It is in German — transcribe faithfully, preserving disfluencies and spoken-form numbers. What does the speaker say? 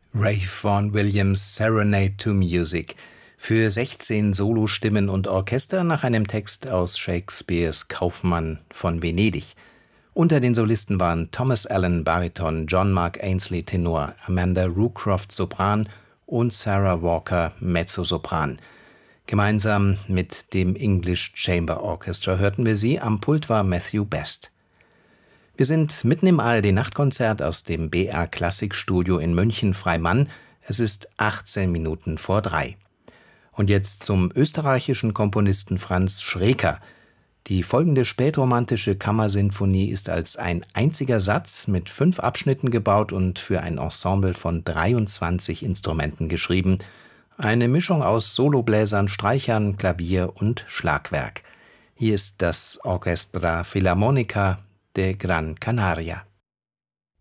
Ray Vaughan Williams Serenade to Music für sechzehn Solostimmen und Orchester nach einem Text aus Shakespeares Kaufmann von Venedig. Unter den Solisten waren Thomas Allen Bariton, John Mark Ainsley Tenor, Amanda Rucroft Sopran und Sarah Walker Mezzosopran. Gemeinsam mit dem English Chamber Orchestra hörten wir sie, am Pult war Matthew Best. Wir sind mitten im A R D-Nachtkonzert aus dem B R Klassikstudio in München-Freimann. Es ist achtzehn Minuten vor drei. Und jetzt zum österreichischen Komponisten Franz Schreker. Die folgende spätromantische Kammersinfonie ist als ein einziger Satz mit fünf Abschnitten gebaut und für ein Ensemble von dreiundzwanzig Instrumenten geschrieben. Eine Mischung aus Solobläsern, Streichern, Klavier und Schlagwerk. Hier ist das Orchestra Filarmonica de Gran Canaria.